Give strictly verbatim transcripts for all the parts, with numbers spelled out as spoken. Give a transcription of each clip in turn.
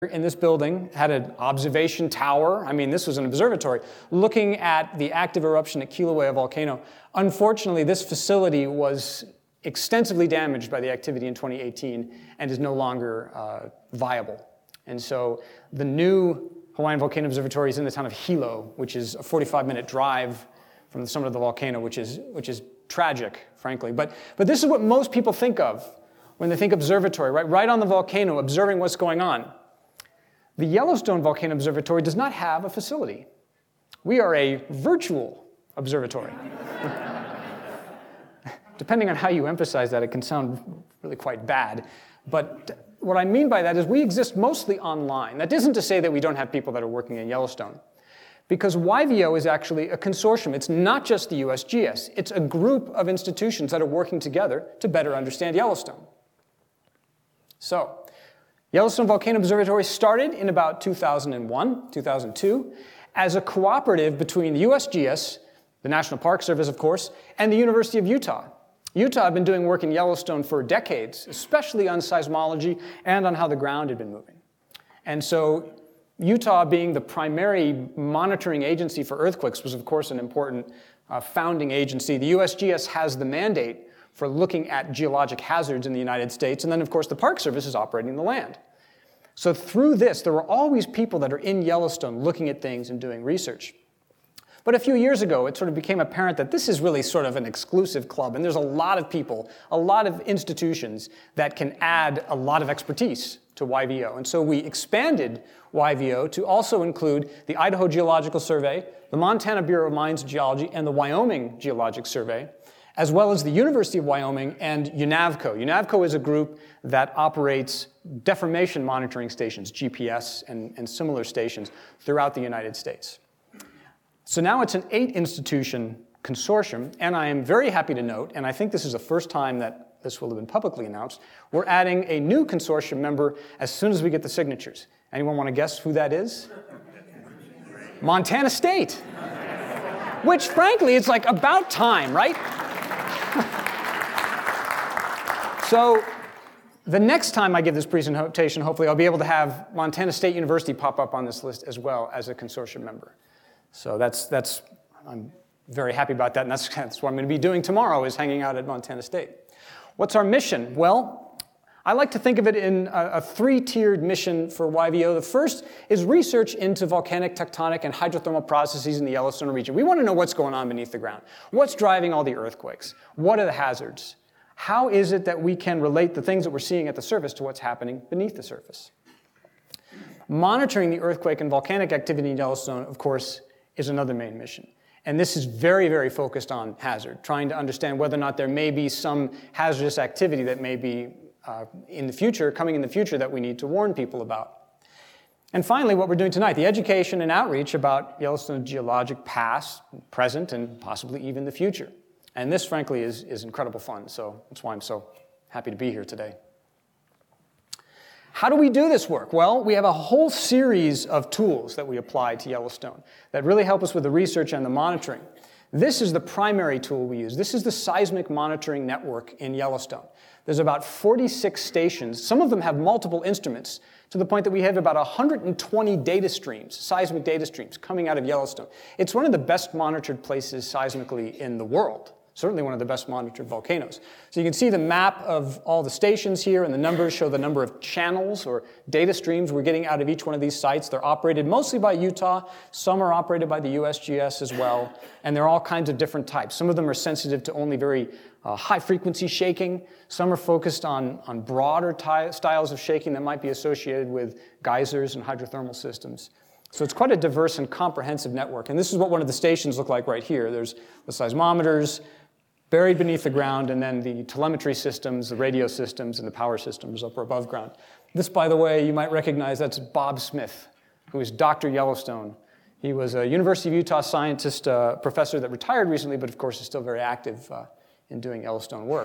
in this building had an observation tower. I mean, this was an observatory looking at the active eruption at Kilauea volcano. Unfortunately, this facility was extensively damaged by the activity in twenty eighteen and is no longer uh, viable. And so the new Hawaiian Volcano Observatory is in the town of Hilo, which is a forty-five minute drive from the summit of the volcano, which is, which is tragic, frankly. But, but this is what most people think of when they think observatory, right? Right on the volcano, observing what's going on. The Yellowstone Volcano Observatory does not have a facility. We are a virtual observatory. Depending on how you emphasize that, it can sound really quite bad. But what I mean by that is we exist mostly online. That isn't to say that we don't have people that are working in Yellowstone, because Y V O is actually a consortium. It's not just the U S G S. It's a group of institutions that are working together to better understand Yellowstone. So, Yellowstone Volcano Observatory started in about two thousand one, two thousand two, as a cooperative between the U S G S, the National Park Service, of course, and the University of Utah. Utah had been doing work in Yellowstone for decades, especially on seismology and on how the ground had been moving. And so Utah, being the primary monitoring agency for earthquakes, was, of course, an important uh, founding agency. The U S G S has the mandate for looking at geologic hazards in the United States. And then, of course, the Park Service is operating the land. So through this, there were always people that are in Yellowstone looking at things and doing research. But a few years ago, it sort of became apparent that this is really sort of an exclusive club, and there's a lot of people, a lot of institutions that can add a lot of expertise to Y V O. And so we expanded Y V O to also include the Idaho Geological Survey, the Montana Bureau of Mines and Geology, and the Wyoming Geologic Survey, as well as the University of Wyoming and UNAVCO. UNAVCO is a group that operates deformation monitoring stations, G P S and, and similar stations throughout the United States. So now it's an eight-institution consortium, and I am very happy to note, and I think this is the first time that this will have been publicly announced, we're adding a new consortium member as soon as we get the signatures. Anyone want to guess who that is? Montana State. Which, frankly, it's like about time, right? So the next time I give this presentation, hopefully I'll be able to have Montana State University pop up on this list as well as a consortium member. So that's, that's I'm very happy about that, and that's, that's what I'm going to be doing tomorrow, is hanging out at Montana State. What's our mission? Well, I like to think of it in a, a three-tiered mission for Y V O. The first is research into volcanic, tectonic, and hydrothermal processes in the Yellowstone region. We want to know what's going on beneath the ground. What's driving all the earthquakes? What are the hazards? How is it that we can relate the things that we're seeing at the surface to what's happening beneath the surface? Monitoring the earthquake and volcanic activity in Yellowstone, of course, is another main mission. And this is very, very focused on hazard, trying to understand whether or not there may be some hazardous activity that may be uh, in the future, coming in the future, that we need to warn people about. And finally, what we're doing tonight, the education and outreach about Yellowstone's geologic past, present, and possibly even the future. And this, frankly, is, is incredible fun, so that's why I'm so happy to be here today. How do we do this work? Well, we have a whole series of tools that we apply to Yellowstone that really help us with the research and the monitoring. This is the primary tool we use. This is the seismic monitoring network in Yellowstone. There's about forty-six stations. Some of them have multiple instruments, to the point that we have about one hundred twenty data streams, seismic data streams, coming out of Yellowstone. It's one of the best monitored places seismically in the world. Certainly one of the best monitored volcanoes. So you can see the map of all the stations here, and the numbers show the number of channels or data streams we're getting out of each one of these sites. They're operated mostly by Utah. Some are operated by the U S G S as well. And they're all kinds of different types. Some of them are sensitive to only very uh, high-frequency shaking. Some are focused on, on broader ty- styles of shaking that might be associated with geysers and hydrothermal systems. So it's quite a diverse and comprehensive network. And this is what one of the stations look like right here. There's the seismometers buried beneath the ground, and then the telemetry systems, the radio systems, and the power systems up above ground. This, by the way, you might recognize, that's Bob Smith, who is Doctor Yellowstone. He was a University of Utah scientist, uh, professor that retired recently, but of course is still very active uh, in doing Yellowstone work.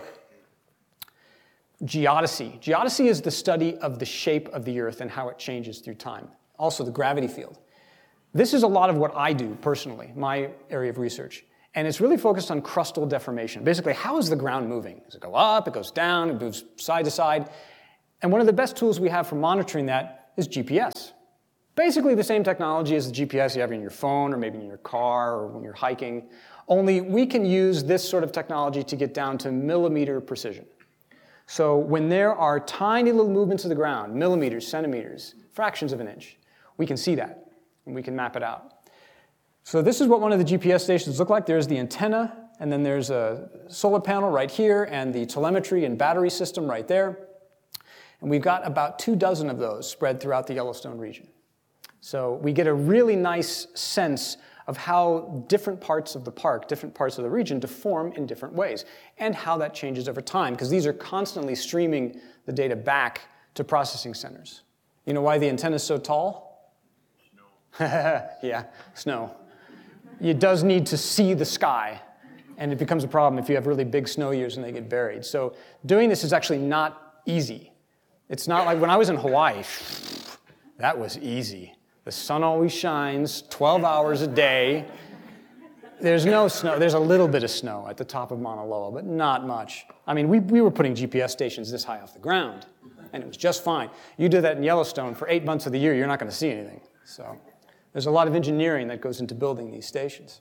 Geodesy. Geodesy is the study of the shape of the Earth and how it changes through time. Also the gravity field. This is a lot of what I do personally, my area of research. And it's really focused on crustal deformation. Basically, how is the ground moving? Does it go up, it goes down, it moves side to side? And one of the best tools we have for monitoring that is G P S. Basically the same technology as the G P S you have in your phone or maybe in your car or when you're hiking, only we can use this sort of technology to get down to millimeter precision. So when there are tiny little movements of the ground, millimeters, centimeters, fractions of an inch, we can see that and we can map it out. So this is what one of the G P S stations look like. There's the antenna, and then there's a solar panel right here and the telemetry and battery system right there. And we've got about two dozen of those spread throughout the Yellowstone region. So we get a really nice sense of how different parts of the park, different parts of the region deform in different ways, and how that changes over time, because these are constantly streaming the data back to processing centers. You know why the antenna is so tall? Snow. Yeah, snow. It does need to see the sky, and it becomes a problem if you have really big snow years and they get buried. So doing this is actually not easy. It's not like when I was in Hawaii, that was easy. The sun always shines twelve hours a day. There's no snow. There's a little bit of snow at the top of Mauna Loa, but not much. I mean, we, we were putting G P S stations this high off the ground, and it was just fine. You do that in Yellowstone for eight months of the year, you're not going to see anything. So there's a lot of engineering that goes into building these stations.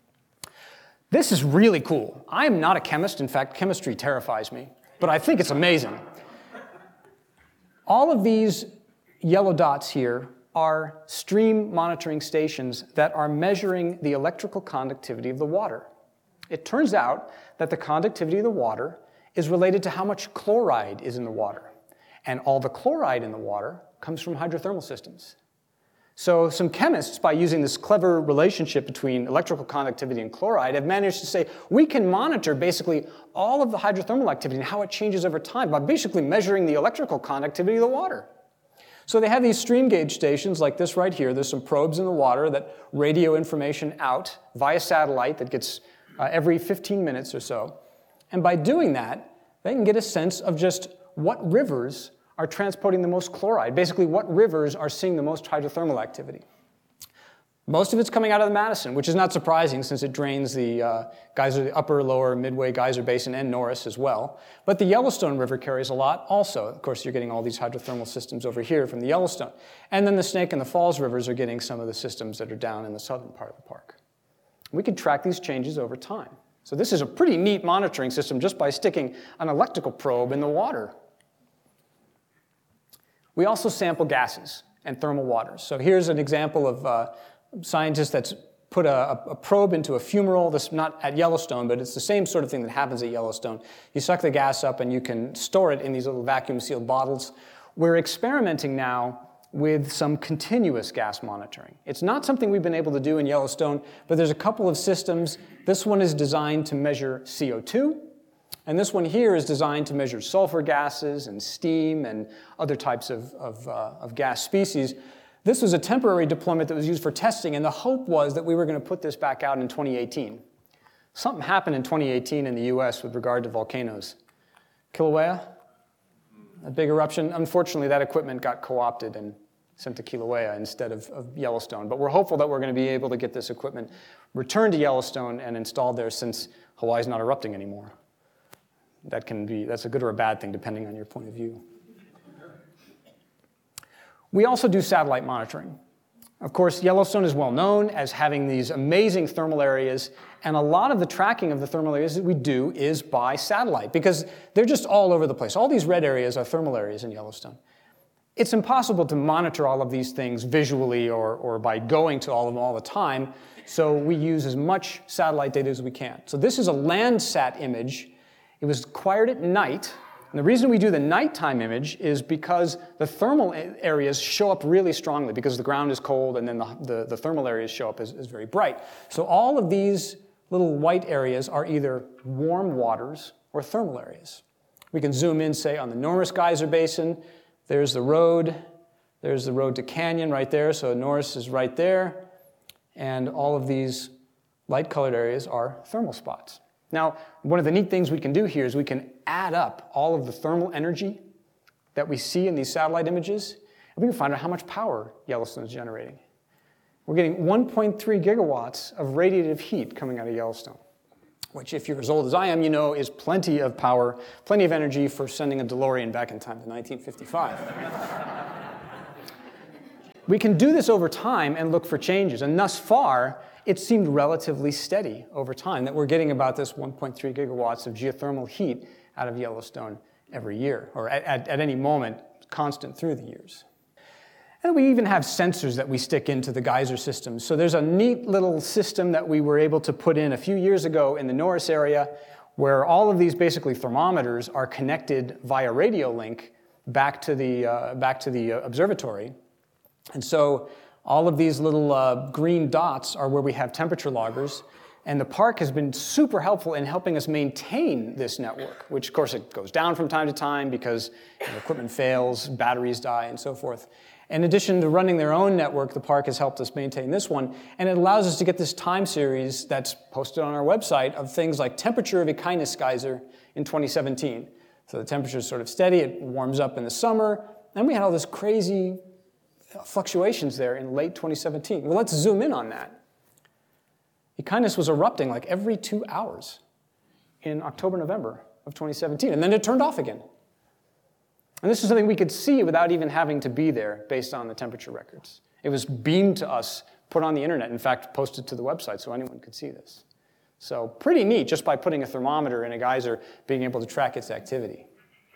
This is really cool. I'm not a chemist. In fact, chemistry terrifies me, but I think it's amazing. All of these yellow dots here are stream monitoring stations that are measuring the electrical conductivity of the water. It turns out that the conductivity of the water is related to how much chloride is in the water. And all the chloride in the water comes from hydrothermal systems. So some chemists, by using this clever relationship between electrical conductivity and chloride, have managed to say, we can monitor basically all of the hydrothermal activity and how it changes over time by basically measuring the electrical conductivity of the water. So they have these stream gauge stations like this right here. There's some probes in the water that radio information out via satellite that gets uh, every fifteen minutes or so. And by doing that, they can get a sense of just what rivers are transporting the most chloride, basically what rivers are seeing the most hydrothermal activity. Most of it's coming out of the Madison, which is not surprising since it drains the uh, geyser, the upper, lower, midway geyser basin and Norris as well. But the Yellowstone River carries a lot also. Of course, you're getting all these hydrothermal systems over here from the Yellowstone. And then the Snake and the Falls rivers are getting some of the systems that are down in the southern part of the park. We could track these changes over time. So this is a pretty neat monitoring system just by sticking an electrical probe in the water. We also sample gases and thermal waters. So here's an example of uh, scientist that's put a, a probe into a fumarole. This not at Yellowstone, but it's the same sort of thing that happens at Yellowstone. You suck the gas up and you can store it in these little vacuum-sealed bottles. We're experimenting now with some continuous gas monitoring. It's not something we've been able to do in Yellowstone, but there's a couple of systems. This one is designed to measure C O two, and this one here is designed to measure sulfur gases and steam and other types of, of, uh, of gas species. This was a temporary deployment that was used for testing, and the hope was that we were going to put this back out in twenty eighteen. Something happened in twenty eighteen in the U S with regard to volcanoes. Kilauea, a big eruption. Unfortunately, that equipment got co-opted and sent to Kilauea instead of, of Yellowstone. But we're hopeful that we're going to be able to get this equipment returned to Yellowstone and installed there since Hawaii's not erupting anymore. That can be, that's a good or a bad thing depending on your point of view. We also do satellite monitoring. Of course, Yellowstone is well known as having these amazing thermal areas, and a lot of the tracking of the thermal areas that we do is by satellite because they're just all over the place. All these red areas are thermal areas in Yellowstone. It's impossible to monitor all of these things visually or, or by going to all of them all the time, so we use as much satellite data as we can. So this is a Landsat image. It was acquired at night. And the reason we do the nighttime image is because the thermal areas show up really strongly because the ground is cold and then the, the, the thermal areas show up as, as very bright. So all of these little white areas are either warm waters or thermal areas. We can zoom in, say, on the Norris Geyser Basin. There's the road. There's the road to Canyon right there. So Norris is right there. And all of these light-colored areas are thermal spots. Now, one of the neat things we can do here is we can add up all of the thermal energy that we see in these satellite images, and we can find out how much power Yellowstone is generating. We're getting one point three gigawatts of radiative heat coming out of Yellowstone, which, if you're as old as I am, you know is plenty of power, plenty of energy for sending a DeLorean back in time to nineteen fifty-five. we can do this over time and look for changes. And thus far, it seemed relatively steady over time, that we're getting about this one point three gigawatts of geothermal heat out of Yellowstone every year, or at, at, at any moment, constant through the years. And we even have sensors that we stick into the geyser systems. So there's a neat little system that we were able to put in a few years ago in the Norris area, where all of these basically thermometers are connected via radio link back to the, uh, back to the uh, observatory. And so all of these little uh, green dots are where we have temperature loggers. And the park has been super helpful in helping us maintain this network, which of course it goes down from time to time because you know, equipment fails, batteries die, and so forth. In addition to running their own network, the park has helped us maintain this one, and it allows us to get this time series that's posted on our website of things like temperature of Echinus geyser in twenty seventeen. So the temperature is sort of steady, it warms up in the summer, and we had all this crazy fluctuations there in late twenty seventeen. Well, let's zoom in on that. Echinus was erupting like every two hours in October, November of twenty seventeen, and then it turned off again. And this is something we could see without even having to be there based on the temperature records. It was beamed to us, put on the internet, in fact, posted to the website so anyone could see this. So pretty neat, just by putting a thermometer in a geyser, being able to track its activity.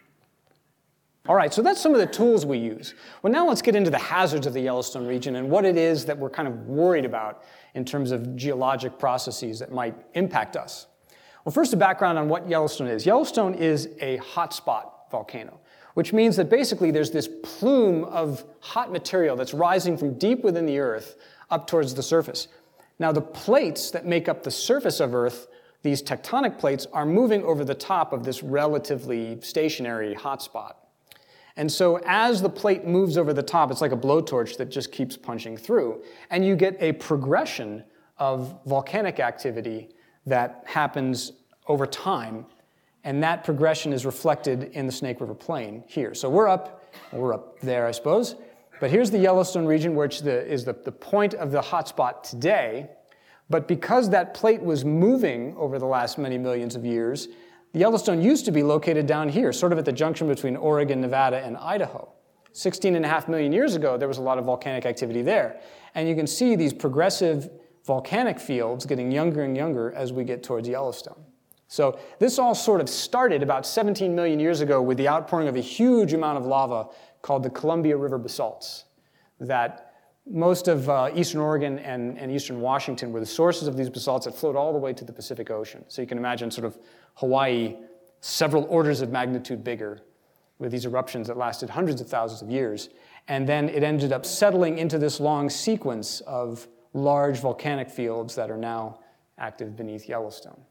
All right, so that's some of the tools we use. Well, now let's get into the hazards of the Yellowstone region and what it is that we're kind of worried about in terms of geologic processes that might impact us. Well, first, a background on what Yellowstone is. Yellowstone is a hotspot volcano, which means that basically there's this plume of hot material that's rising from deep within the Earth up towards the surface. Now, the plates that make up the surface of Earth, these tectonic plates, are moving over the top of this relatively stationary hotspot. And so as the plate moves over the top, it's like a blowtorch that just keeps punching through. And you get a progression of volcanic activity that happens over time. And that progression is reflected in the Snake River Plain here. So we're up, we're up there, I suppose. But here's the Yellowstone region, which the, is the, the point of the hotspot today. But because that plate was moving over the last many millions of years, the Yellowstone used to be located down here, sort of at the junction between Oregon, Nevada, and Idaho. sixteen and a half million years ago, there was a lot of volcanic activity there. And you can see these progressive volcanic fields getting younger and younger as we get towards Yellowstone. So this all sort of started about seventeen million years ago with the outpouring of a huge amount of lava called the Columbia River basalts that most of uh, eastern Oregon and, and eastern Washington were the sources of these basalts that flowed all the way to the Pacific Ocean. So you can imagine sort of Hawaii several orders of magnitude bigger with these eruptions that lasted hundreds of thousands of years. And then it ended up settling into this long sequence of large volcanic fields that are now active beneath Yellowstone.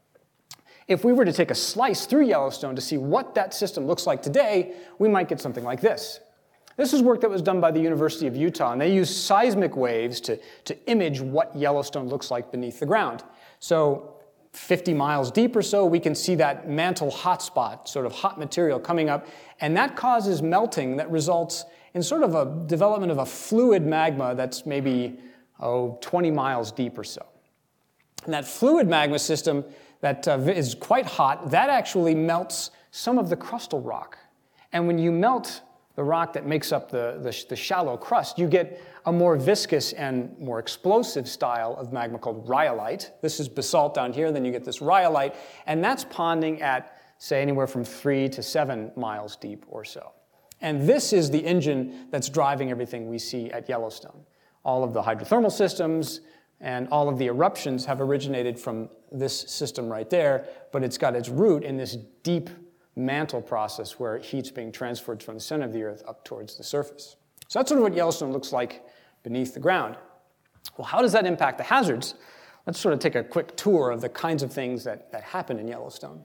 If we were to take a slice through Yellowstone to see what that system looks like today, we might get something like this. This is work that was done by the University of Utah, and they used seismic waves to, to image what Yellowstone looks like beneath the ground. So fifty miles deep or so, we can see that mantle hotspot, sort of hot material coming up, and that causes melting that results in sort of a development of a fluid magma that's maybe, oh, twenty miles deep or so. And that fluid magma system that uh, is quite hot, that actually melts some of the crustal rock. And when you melt the rock that makes up the, the, the shallow crust, you get a more viscous and more explosive style of magma called rhyolite. This is basalt down here, then you get this rhyolite, and that's ponding at, say, anywhere from three to seven miles deep or so. And this is the engine that's driving everything we see at Yellowstone. All of the hydrothermal systems and all of the eruptions have originated from this system right there, but it's got its root in this deep mantle process where heat's being transferred from the center of the Earth up towards the surface. So that's sort of what Yellowstone looks like beneath the ground. Well, how does that impact the hazards? Let's sort of take a quick tour of the kinds of things that, that happen in Yellowstone.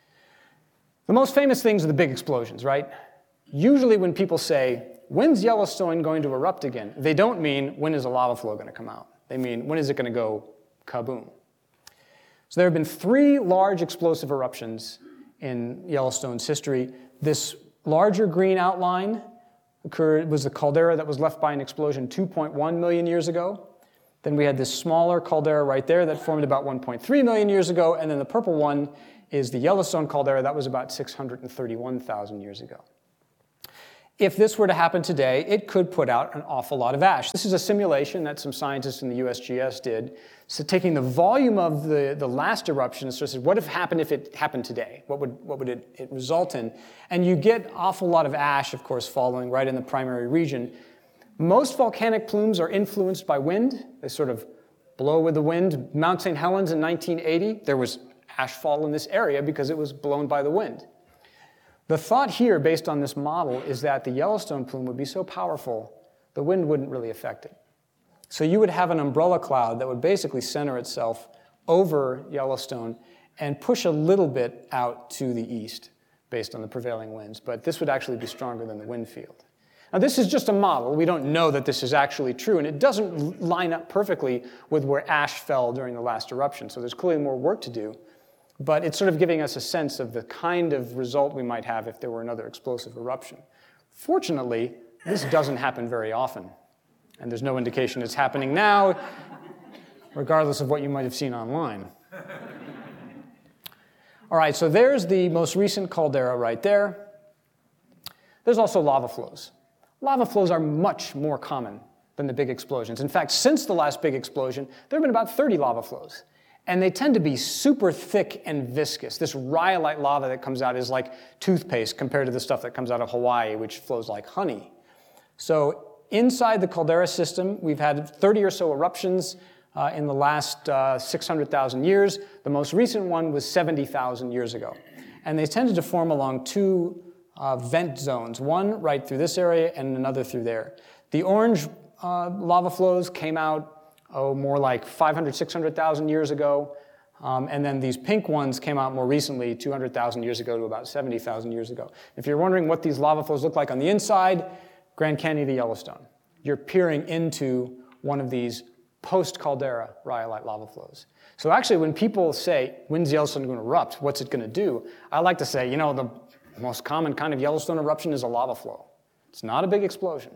The most famous things are the big explosions, right? Usually when people say, when's Yellowstone going to erupt again? They don't mean, when is a lava flow going to come out? They mean, when is it going to go kaboom? So there have been three large explosive eruptions in Yellowstone's history. This larger green outline occurred, was the caldera that was left by an explosion two point one million years ago. Then we had this smaller caldera right there that formed about one point three million years ago, and then the purple one is the Yellowstone caldera that was about six hundred thirty-one thousand years ago. if this were to happen today, it could put out an awful lot of ash. This is a simulation that some scientists in the U S G S did. So taking the volume of the, the last eruption, so said, what if happened if it happened today? What would, what would it, it result in? And you get an awful lot of ash, of course, following right in the primary region. Most volcanic plumes are influenced by wind. They sort of blow with the wind. Mount Saint Helens in nineteen eighty, there was ashfall in this area because it was blown by the wind. The thought here, based on this model, is that the Yellowstone plume would be so powerful, the wind wouldn't really affect it. So you would have an umbrella cloud that would basically center itself over Yellowstone and push a little bit out to the east based on the prevailing winds. But this would actually be stronger than the wind field. Now, this is just a model. We don't know that this is actually true, and it doesn't line up perfectly with where ash fell during the last eruption. So there's clearly more work to do. But it's sort of giving us a sense of the kind of result we might have if there were another explosive eruption. Fortunately, this doesn't happen very often. And there's no indication it's happening now, regardless of what you might have seen online. All right, so there's the most recent caldera right there. There's also lava flows. Lava flows are much more common than the big explosions. In fact, since the last big explosion, there have been about thirty lava flows. And they tend to be super thick and viscous. This rhyolite lava that comes out is like toothpaste compared to the stuff that comes out of Hawaii, which flows like honey. So inside the caldera system, we've had thirty or so eruptions uh, in the last uh, six hundred thousand years. The most recent one was seventy thousand years ago. And they tended to form along two uh, vent zones, one right through this area and another through there. The orange uh, lava flows came out oh, more like five hundred, six hundred thousand years ago. Um, and then these pink ones came out more recently, two hundred thousand years ago to about seventy thousand years ago. If you're wondering what these lava flows look like on the inside, Grand Canyon of the Yellowstone. You're peering into one of these post-caldera rhyolite lava flows. So actually, when people say, when's Yellowstone going to erupt? What's it going to do? I like to say, you know, the most common kind of Yellowstone eruption is a lava flow. It's not a big explosion.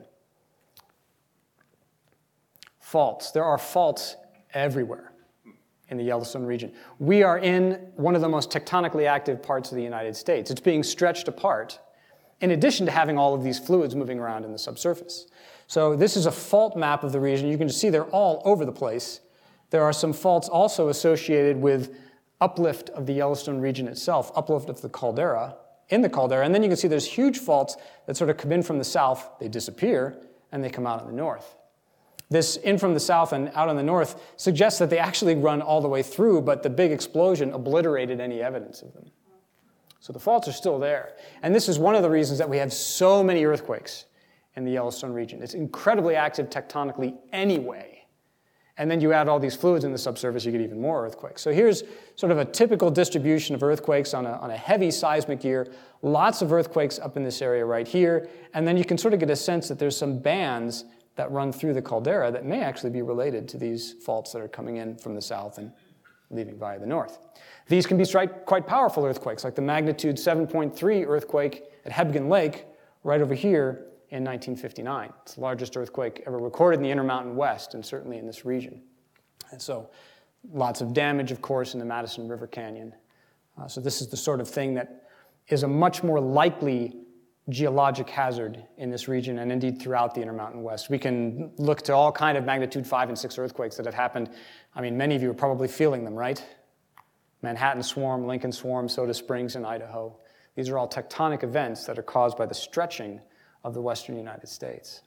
Faults. There are faults everywhere in the Yellowstone region. We are in one of the most tectonically active parts of the United States. It's being stretched apart, in addition to having all of these fluids moving around in the subsurface. So this is a fault map of the region. You can just see they're all over the place. There are some faults also associated with uplift of the Yellowstone region itself, uplift of the caldera, in the caldera. And then you can see there's huge faults that sort of come in from the south, they disappear, and they come out in the north. This in from the south and out in the north suggests that they actually run all the way through, but the big explosion obliterated any evidence of them. So the faults are still there. And this is one of the reasons that we have so many earthquakes in the Yellowstone region. It's incredibly active tectonically anyway. And then you add all these fluids in the subsurface, you get even more earthquakes. So here's sort of a typical distribution of earthquakes on a, on a heavy seismic year. Lots of earthquakes up in this area right here. And then you can sort of get a sense that there's some bands that run through the caldera that may actually be related to these faults that are coming in from the south and leaving via the north. These can be quite powerful earthquakes, like the magnitude seven point three earthquake at Hebgen Lake right over here in nineteen fifty-nine. It's the largest earthquake ever recorded in the Intermountain West, and certainly in this region. And so lots of damage, of course, in the Madison River Canyon. Uh, so this is the sort of thing that is a much more likely geologic hazard in this region and indeed throughout the Intermountain West. We can look to all kind of magnitude five and six earthquakes that have happened. I mean, many of you are probably feeling them, right? Manhattan Swarm, Lincoln Swarm, Soda Springs in Idaho. These are all tectonic events that are caused by the stretching of the western United States.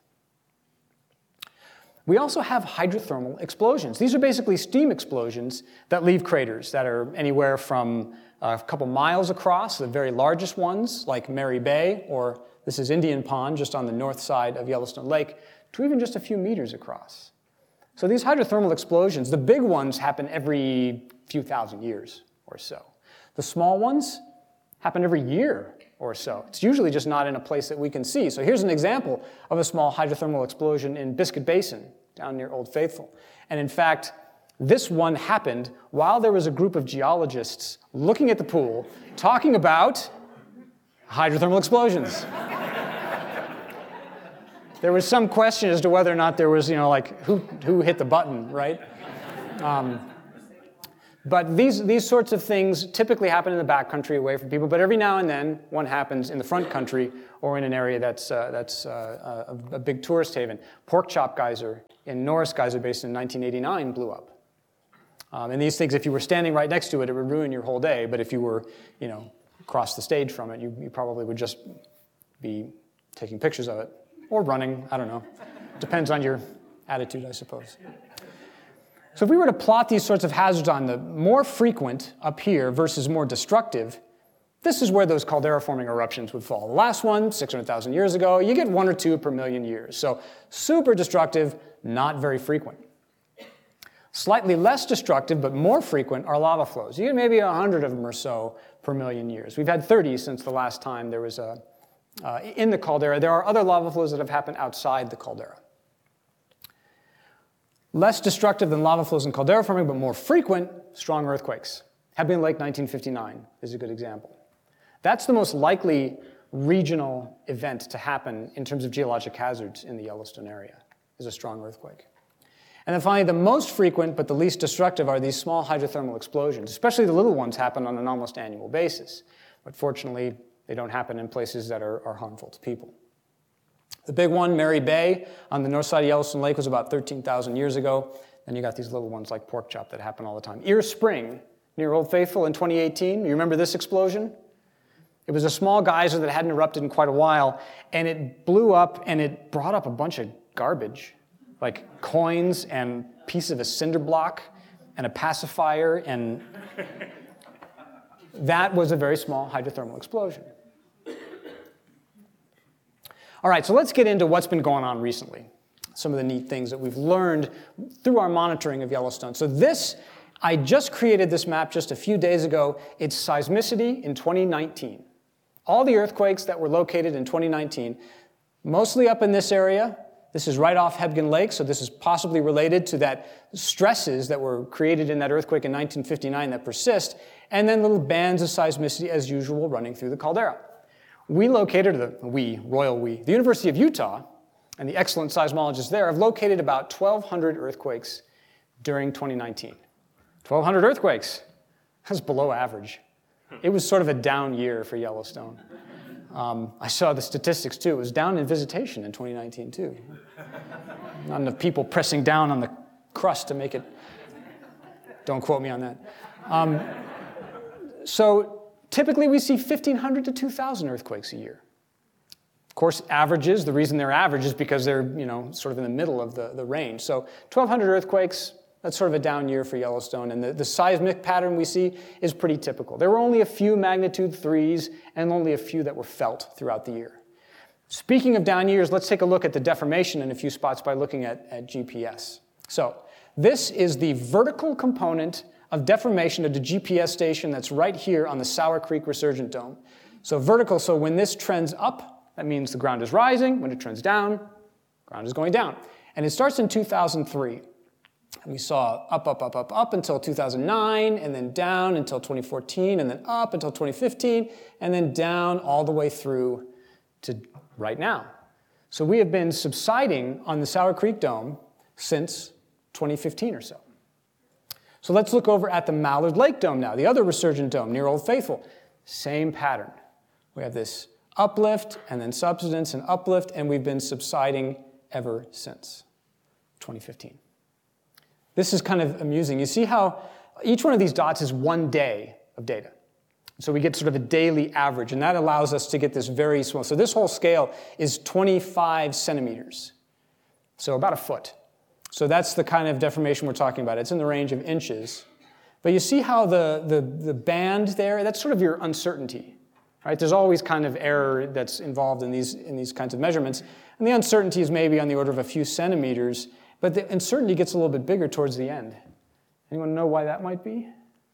We also have hydrothermal explosions. These are basically steam explosions that leave craters that are anywhere from a couple miles across, the very largest ones, like Mary Bay, or this is Indian Pond, just on the north side of Yellowstone Lake, to even just a few meters across. So these hydrothermal explosions, the big ones happen every few thousand years or so. The small ones happen every year or so. It's usually just not in a place that we can see. So here's an example of a small hydrothermal explosion in Biscuit Basin, down near Old Faithful. And in fact, this one happened while there was a group of geologists looking at the pool, talking about hydrothermal explosions. There was some question as to whether or not there was, you know, like, who, who hit the button, right? Um, But these, these sorts of things typically happen in the backcountry away from people, but every now and then one happens in the front country or in an area that's, uh, that's uh, a, a big tourist haven. Pork Chop Geyser in Norris Geyser Basin in nineteen eighty-nine blew up. Um, and these things, if you were standing right next to it, it would ruin your whole day, but if you were, you know, across the stage from it, you, you probably would just be taking pictures of it or running, I don't know. Depends on your attitude, I suppose. So if we were to plot these sorts of hazards on the more frequent up here versus more destructive, this is where those caldera-forming eruptions would fall. The last one, six hundred thousand years ago, you get one or two per million years. So super destructive, not very frequent. Slightly less destructive, but more frequent, are lava flows. You get maybe one hundred of them or so per million years. We've had thirty since the last time there was a, uh, in the caldera. There are other lava flows that have happened outside the caldera. Less destructive than lava flows and caldera forming, but more frequent, strong earthquakes. Hebgen Lake nineteen fifty-nine is a good example. That's the most likely regional event to happen in terms of geologic hazards in the Yellowstone area, is a strong earthquake. And then finally, the most frequent but the least destructive are these small hydrothermal explosions. Especially the little ones happen on an almost annual basis. But fortunately, they don't happen in places that are, are harmful to people. The big one, Mary Bay, on the north side of Yellowstone Lake, was about thirteen thousand years ago. Then you got these little ones like Pork Chop that happen all the time. Ear Spring, near Old Faithful in twenty eighteen. You remember this explosion? It was a small geyser that hadn't erupted in quite a while, and it blew up, and it brought up a bunch of garbage, like coins and piece of a cinder block and a pacifier, and that was a very small hydrothermal explosion. All right, so let's get into what's been going on recently, some of the neat things that we've learned through our monitoring of Yellowstone. So this, I just created this map just a few days ago. It's seismicity in twenty nineteen. All the earthquakes that were located in twenty nineteen, mostly up in this area. This is right off Hebgen Lake, so this is possibly related to that stresses that were created in that earthquake in nineteen fifty-nine that persist, and then little bands of seismicity as usual running through the caldera. We located, the we, royal we, the University of Utah and the excellent seismologists there have located about twelve hundred earthquakes during twenty nineteen. twelve hundred earthquakes, that's below average. It was sort of a down year for Yellowstone. Um, I saw the statistics too. It was down in visitation in twenty nineteen too. Not enough people pressing down on the crust to make it. Don't quote me on that. Um, so typically we see fifteen hundred to two thousand earthquakes a year. Of course, averages, the reason they're average is because they're, you know, sort of in the middle of the, the range. So twelve hundred earthquakes, that's sort of a down year for Yellowstone, and the, the seismic pattern we see is pretty typical. There were only a few magnitude threes and only a few that were felt throughout the year. Speaking of down years, let's take a look at the deformation in a few spots by looking at, at G P S. So this is the vertical component of deformation of the G P S station that's right here on the Sour Creek Resurgent Dome. So vertical, so when this trends up, that means the ground is rising. When it trends down, ground is going down. And it starts in two thousand three. And we saw up, up, up, up, up until two thousand nine, and then down until twenty fourteen, and then up until twenty fifteen, and then down all the way through to right now. So we have been subsiding on the Sour Creek Dome since twenty fifteen or so. So let's look over at the Mallard Lake Dome now, the other resurgent dome near Old Faithful. Same pattern. We have this uplift, and then subsidence and uplift, and we've been subsiding ever since twenty fifteen. This is kind of amusing. You see how each one of these dots is one day of data. So we get sort of a daily average, and that allows us to get this very small. So this whole scale is twenty-five centimeters, so about a foot. So that's the kind of deformation we're talking about. It's in the range of inches. But you see how the, the, the band there, that's sort of your uncertainty. Right? There's always kind of error that's involved in these, in these kinds of measurements. And the uncertainty is maybe on the order of a few centimeters, but the uncertainty gets a little bit bigger towards the end. Anyone know why that might be?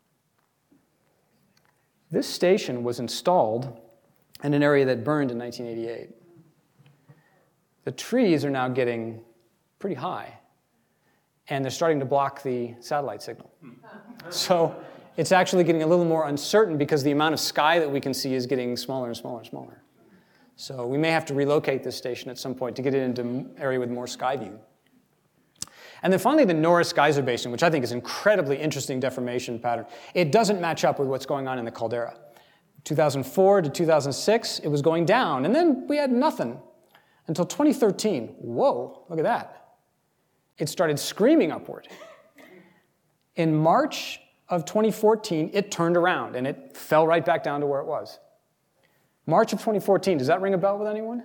This station was installed in an area that burned in nineteen eighty-eight. The trees are now getting pretty high, and they're starting to block the satellite signal. So it's actually getting a little more uncertain because the amount of sky that we can see is getting smaller and smaller and smaller. So we may have to relocate this station at some point to get it into an area with more sky view. And then finally, the Norris Geyser Basin, which I think is an incredibly interesting deformation pattern. It doesn't match up with what's going on in the caldera. two thousand four to two thousand six, it was going down, and then we had nothing until twenty thirteen. Whoa, look at that. It started screaming upward. In March of twenty fourteen, it turned around, and it fell right back down to where it was. March of twenty fourteen, does that ring a bell with anyone?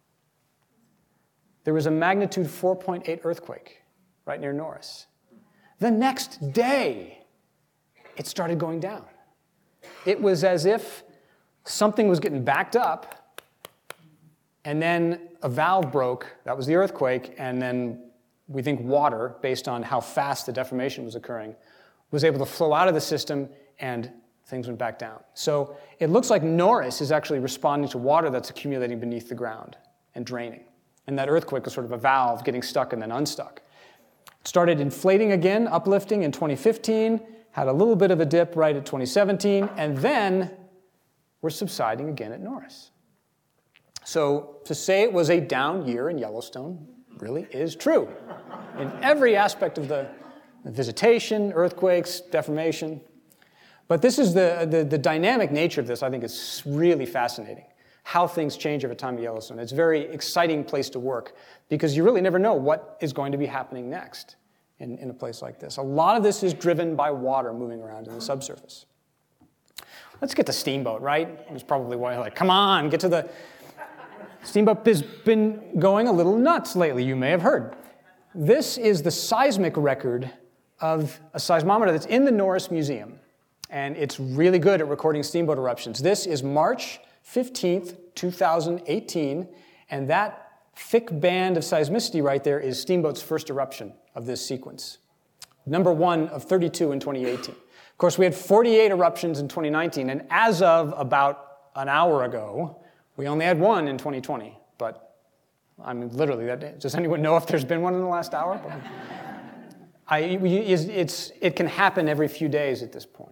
There was a magnitude four point eight earthquake right near Norris. The next day, it started going down. It was as if something was getting backed up, and then a valve broke. That was the earthquake, and then we think water, based on how fast the deformation was occurring, was able to flow out of the system, and things went back down. So it looks like Norris is actually responding to water that's accumulating beneath the ground and draining. And that earthquake was sort of a valve getting stuck and then unstuck. It started inflating again, uplifting in twenty fifteen, had a little bit of a dip right at twenty seventeen, and then we're subsiding again at Norris. So to say it was a down year in Yellowstone really is true in every aspect of the visitation, earthquakes, deformation. But this is the, the, the dynamic nature of this, I think, is really fascinating. How things change over time at Yellowstone. It's a very exciting place to work because you really never know what is going to be happening next in, in a place like this. A lot of this is driven by water moving around in the subsurface. Let's get to Steamboat, right? It was probably why you're like, come on, get to the... Steamboat has been going a little nuts lately, you may have heard. This is the seismic record of a seismometer that's in the Norris Museum. And it's really good at recording steamboat eruptions. This is March fifteenth, two thousand eighteen, and that thick band of seismicity right there is Steamboat's first eruption of this sequence. Number one of thirty-two in twenty eighteen. Of course, we had forty-eight eruptions in twenty nineteen, and as of about an hour ago, we only had one in twenty twenty. But, I mean, literally, that, does anyone know if there's been one in the last hour? I, it's, it can happen every few days at this point.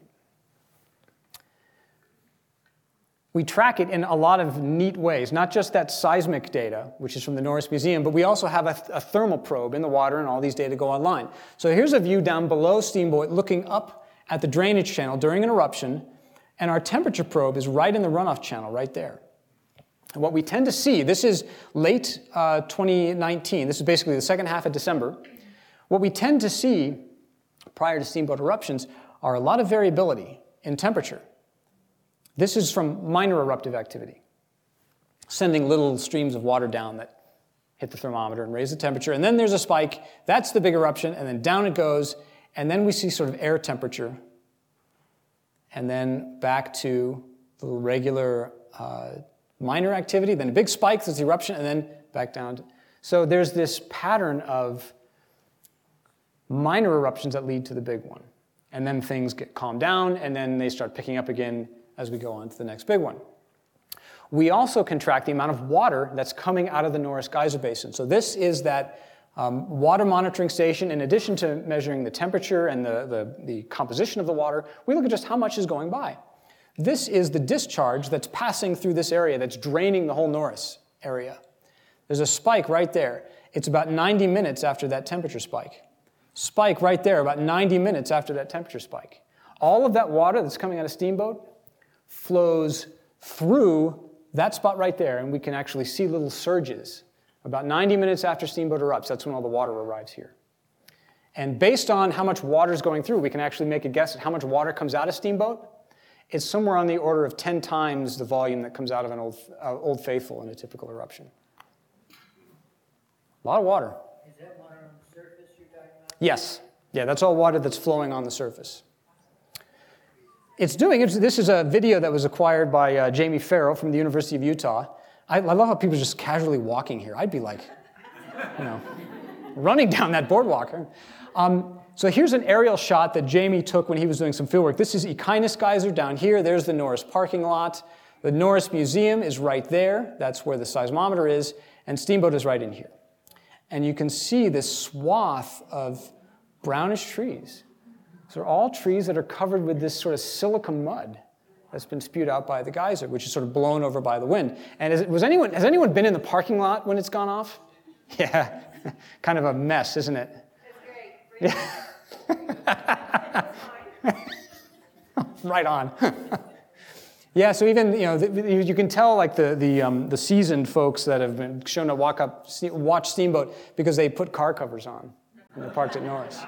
We track it in a lot of neat ways, not just that seismic data, which is from the Norris Museum, but we also have a, a thermal probe in the water, and all these data go online. So here's a view down below Steamboat looking up at the drainage channel during an eruption, and our temperature probe is right in the runoff channel, right there. And what we tend to see, this is late uh, twenty nineteen, this is basically the second half of December. What we tend to see prior to Steamboat eruptions are a lot of variability in temperature. This is from minor eruptive activity, sending little streams of water down that hit the thermometer and raise the temperature. And then there's a spike. That's the big eruption. And then down it goes. And then we see sort of air temperature. And then back to the regular uh, minor activity. Then a big spike, there's the eruption, and then back down. So there's this pattern of minor eruptions that lead to the big one. And then things get calmed down, and then they start picking up again as we go on to the next big one. We also can track the amount of water that's coming out of the Norris Geyser Basin. So this is that um, water monitoring station. In addition to measuring the temperature and the, the, the composition of the water, we look at just how much is going by. This is the discharge that's passing through this area that's draining the whole Norris area. There's a spike right there. It's about ninety minutes after that temperature spike. Spike right there, about ninety minutes after that temperature spike. All of that water that's coming out of Steamboat flows through that spot right there, and we can actually see little surges. About ninety minutes after Steamboat erupts, that's when all the water arrives here. And based on how much water is going through, we can actually make a guess at how much water comes out of Steamboat. It's somewhere on the order of ten times the volume that comes out of an Old, uh, Old Faithful in a typical eruption. A lot of water. Is that water on the surface you're talking about? Yes. Yeah, that's all water that's flowing on the surface. It's doing, it's, this is a video that was acquired by uh, Jamie Farrow from the University of Utah. I, I love how people are just casually walking here. I'd be like, you know, running down that boardwalk. Um, so here's an aerial shot that Jamie took when he was doing some fieldwork. This is Ekinus Geyser down here. There's the Norris parking lot. The Norris Museum is right there. That's where the seismometer is. And Steamboat is right in here. And you can see this swath of brownish trees. These are all trees that are covered with this sort of silica mud that's been spewed out by the geyser, which is sort of blown over by the wind. And is it, was anyone, has anyone been in the parking lot when it's gone off? Yeah, kind of a mess, isn't it? It's Right on. Yeah, so even, you know, the, you can tell like the the um, the seasoned folks that have been shown to walk up, watch Steamboat because they put car covers on when they're parked at Norris.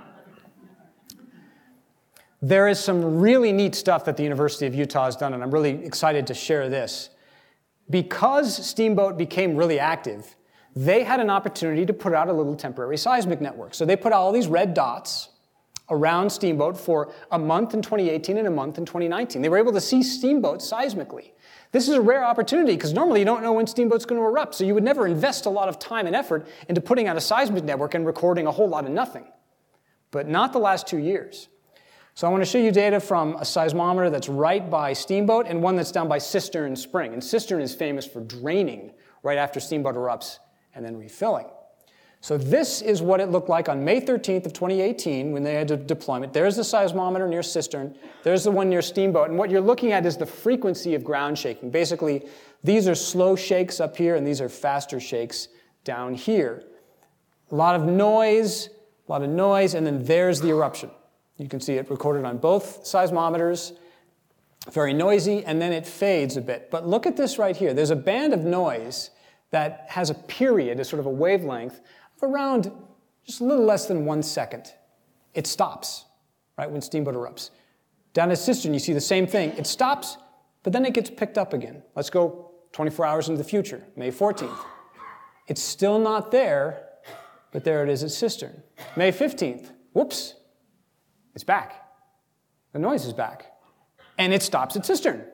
There is some really neat stuff that the University of Utah has done, and I'm really excited to share this. Because Steamboat became really active, they had an opportunity to put out a little temporary seismic network. So they put out all these red dots around Steamboat for a month in twenty eighteen and a month in twenty nineteen. They were able to see Steamboat seismically. This is a rare opportunity because normally you don't know when Steamboat's going to erupt, so you would never invest a lot of time and effort into putting out a seismic network and recording a whole lot of nothing. But not the last two years. So I want to show you data from a seismometer that's right by Steamboat and one that's down by Cistern Spring. And Cistern is famous for draining right after Steamboat erupts and then refilling. So this is what it looked like on May thirteenth of twenty eighteen when they had a deployment. There's the seismometer near Cistern. There's the one near Steamboat. And what you're looking at is the frequency of ground shaking. Basically, these are slow shakes up here, and these are faster shakes down here. A lot of noise, a lot of noise, and then there's the eruption. You can see it recorded on both seismometers. Very noisy, and then it fades a bit. But look at this right here. There's a band of noise that has a period, a sort of a wavelength, of around just a little less than one second. It stops, right, when Steamboat erupts. Down at Cistern, you see the same thing. It stops, but then it gets picked up again. Let's go twenty-four hours into the future, May fourteenth. It's still not there, but there it is at Cistern. May fifteenth, whoops, it's back. The noise is back. And it stops at Cistern.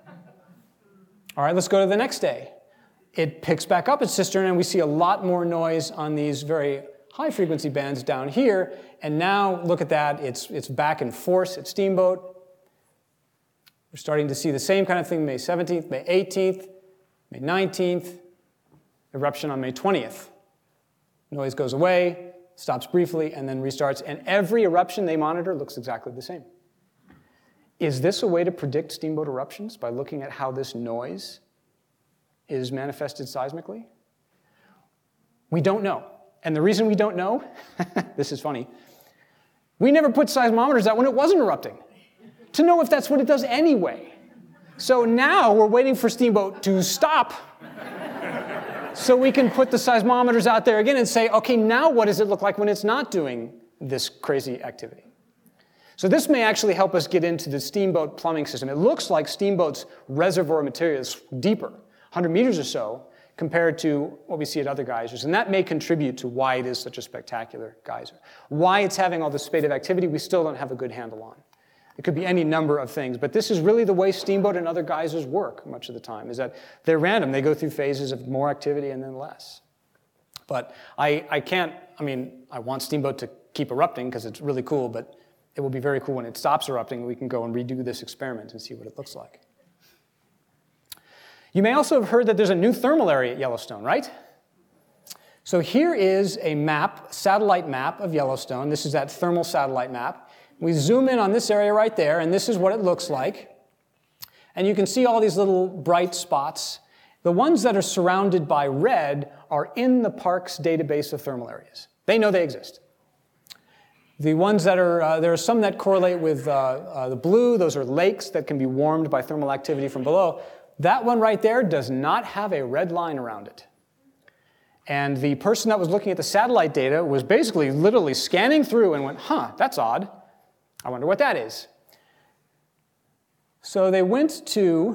All right, let's go to the next day. It picks back up at Cistern, and we see a lot more noise on these very high-frequency bands down here. And now, look at that. It's, it's back in force at Steamboat. We're starting to see the same kind of thing May seventeenth, May eighteenth, May nineteenth, eruption on May twentieth. Noise goes away, stops briefly, and then restarts. And every eruption they monitor looks exactly the same. Is this a way to predict Steamboat eruptions by looking at how this noise is manifested seismically? We don't know. And the reason we don't know, this is funny, we never put seismometers out when it wasn't erupting to know if that's what it does anyway. So now we're waiting for Steamboat to stop so we can put the seismometers out there again and say, okay, now what does it look like when it's not doing this crazy activity? So this may actually help us get into the Steamboat plumbing system. It looks like Steamboat's reservoir material is deeper, one hundred meters or so, compared to what we see at other geysers. And that may contribute to why it is such a spectacular geyser. Why it's having all this spate of activity, we still don't have a good handle on. It could be any number of things, but this is really the way Steamboat and other geysers work much of the time, is that they're random. They go through phases of more activity and then less. But I, I can't, I mean, I want Steamboat to keep erupting because it's really cool, but it will be very cool when it stops erupting. We can go and redo this experiment and see what it looks like. You may also have heard that there's a new thermal area at Yellowstone, right? So here is a map, satellite map of Yellowstone. This is that thermal satellite map. We zoom in on this area right there, and this is what it looks like. And you can see all these little bright spots. The ones that are surrounded by red are in the park's database of thermal areas. They know they exist. The ones that are, uh, there are some that correlate with uh, uh, the blue. Those are lakes that can be warmed by thermal activity from below. That one right there does not have a red line around it. And the person that was looking at the satellite data was basically literally scanning through and went, huh, that's odd. I wonder what that is. So they went to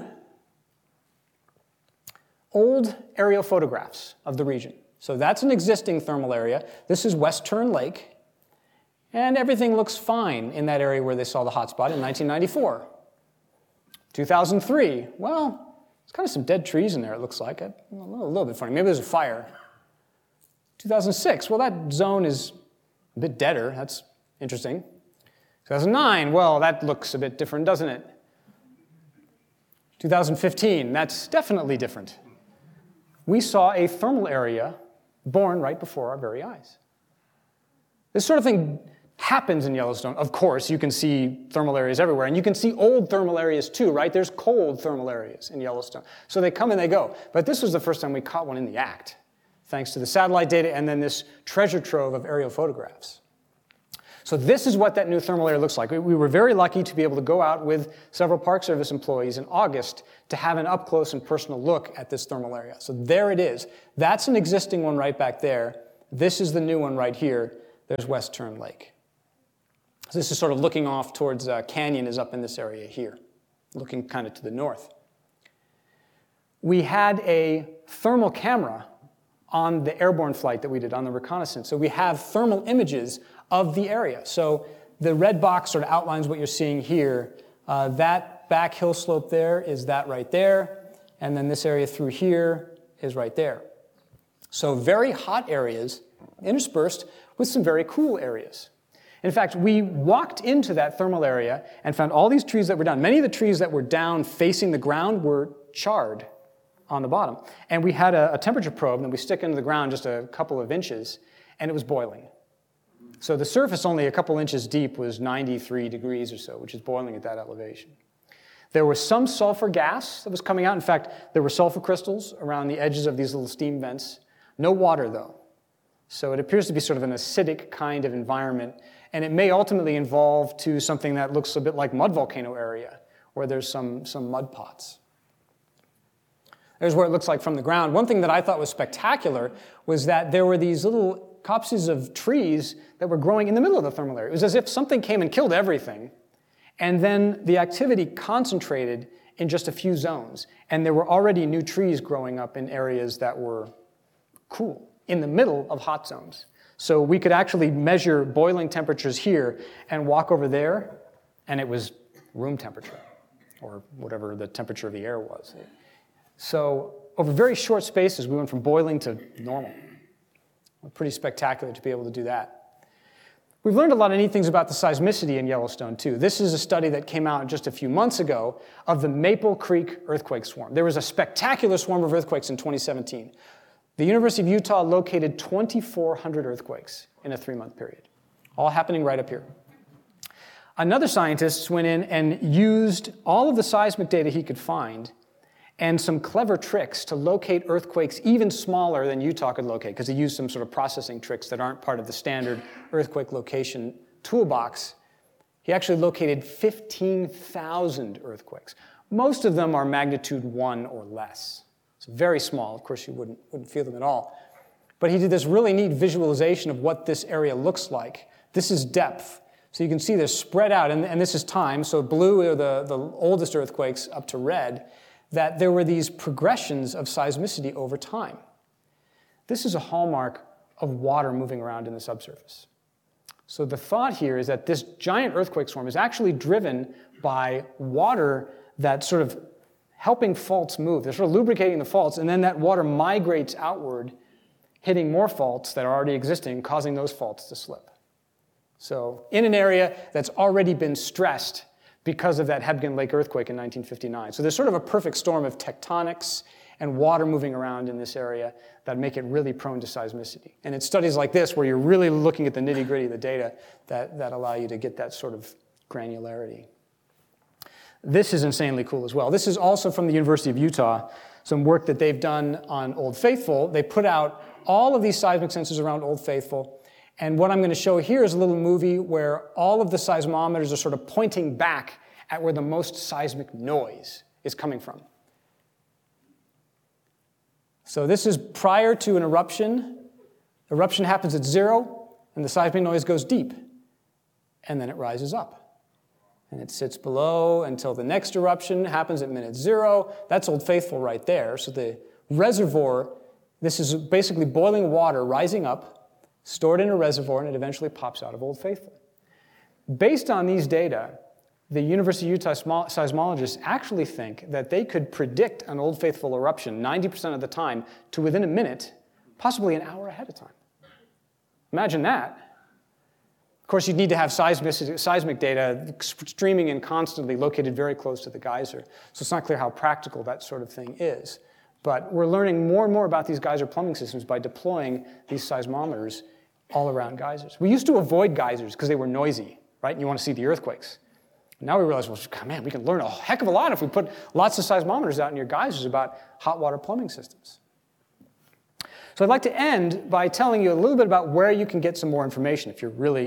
old aerial photographs of the region. So that's an existing thermal area. This is West Turn Lake. And everything looks fine in that area where they saw the hotspot in nineteen ninety-four. two thousand three, well, there's kind of some dead trees in there, it looks like. A little, a little bit funny. Maybe there's a fire. two thousand six, well, that zone is a bit deader. That's interesting. two thousand nine, well, that looks a bit different, doesn't it? two thousand fifteen, that's definitely different. We saw a thermal area born right before our very eyes. This sort of thing happens in Yellowstone. Of course, you can see thermal areas everywhere, and you can see old thermal areas too, right? There's cold thermal areas in Yellowstone. So they come and they go. But this was the first time we caught one in the act, thanks to the satellite data and then this treasure trove of aerial photographs. So this is what that new thermal area looks like. We were very lucky to be able to go out with several Park Service employees in August to have an up-close and personal look at this thermal area. So there it is. That's an existing one right back there. This is the new one right here. There's West Turn Lake. So this is sort of looking off towards uh, Canyon is up in this area here, looking kind of to the north. We had a thermal camera on the airborne flight that we did on the reconnaissance. So we have thermal images of the area. So the red box sort of outlines what you're seeing here. Uh, that back hill slope there is that right there, and then this area through here is right there. So very hot areas interspersed with some very cool areas. In fact, we walked into that thermal area and found all these trees that were down. Many of the trees that were down facing the ground were charred on the bottom. And we had a, a temperature probe that we stick into the ground just a couple of inches, and it was boiling. So the surface only a couple inches deep was ninety-three degrees or so, which is boiling at that elevation. There was some sulfur gas that was coming out. In fact, there were sulfur crystals around the edges of these little steam vents. No water, though. So it appears to be sort of an acidic kind of environment, and it may ultimately evolve to something that looks a bit like mud volcano area, where there's some, some mud pots. There's what it looks like from the ground. One thing that I thought was spectacular was that there were these little copses of trees that were growing in the middle of the thermal area. It was as if something came and killed everything, and then the activity concentrated in just a few zones. And there were already new trees growing up in areas that were cool, in the middle of hot zones. So we could actually measure boiling temperatures here and walk over there, and it was room temperature, or whatever the temperature of the air was. So over very short spaces, we went from boiling to normal. Pretty spectacular to be able to do that. We've learned a lot of neat things about the seismicity in Yellowstone, too. This is a study that came out just a few months ago of the Maple Creek earthquake swarm. There was a spectacular swarm of earthquakes in twenty seventeen. The University of Utah located twenty-four hundred earthquakes in a three-month period, all happening right up here. Another scientist went in and used all of the seismic data he could find and some clever tricks to locate earthquakes even smaller than Utah could locate, because he used some sort of processing tricks that aren't part of the standard earthquake location toolbox. He actually located fifteen thousand earthquakes. Most of them are magnitude one or less. It's very small. Of course, you wouldn't, wouldn't feel them at all. But he did this really neat visualization of what this area looks like. This is depth. So you can see they're spread out, and, and this is time. So blue are the, the oldest earthquakes up to red, that there were these progressions of seismicity over time. This is a hallmark of water moving around in the subsurface. So the thought here is that this giant earthquake swarm is actually driven by water that's sort of helping faults move. They're sort of lubricating the faults, and then that water migrates outward, hitting more faults that are already existing, causing those faults to slip. So in an area that's already been stressed because of that Hebgen Lake earthquake in nineteen fifty-nine. So there's sort of a perfect storm of tectonics and water moving around in this area that make it really prone to seismicity. And it's studies like this where you're really looking at the nitty-gritty of the data that, that allow you to get that sort of granularity. This is insanely cool as well. This is also from the University of Utah, some work that they've done on Old Faithful. They put out all of these seismic sensors around Old Faithful. And what I'm going to show here is a little movie where all of the seismometers are sort of pointing back at where the most seismic noise is coming from. So this is prior to an eruption. Eruption happens at zero, and the seismic noise goes deep. And then it rises up. And it sits below until the next eruption happens at minute zero. That's Old Faithful right there. So the reservoir, this is basically boiling water rising up, stored in a reservoir, and it eventually pops out of Old Faithful. Based on these data, the University of Utah seismologists actually think that they could predict an Old Faithful eruption ninety percent of the time to within a minute, possibly an hour ahead of time. Imagine that. Of course, you'd need to have seismic, seismic data streaming in constantly, located very close to the geyser. So it's not clear how practical that sort of thing is. But we're learning more and more about these geyser plumbing systems by deploying these seismometers all around geysers. We used to avoid geysers because they were noisy, right? And you want to see the earthquakes. Now we realize, well, man, we can learn a heck of a lot if we put lots of seismometers out in your geysers about hot water plumbing systems. So I'd like to end by telling you a little bit about where you can get some more information if you're really